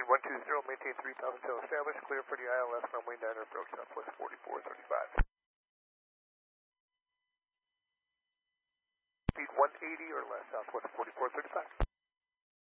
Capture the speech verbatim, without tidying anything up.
Heading one two zero, maintain three thousand tail established, clear for the I L S runway niner, approach southwest forty-four thirty-five. Speed one eighty or less, southwest forty-four thirty-five.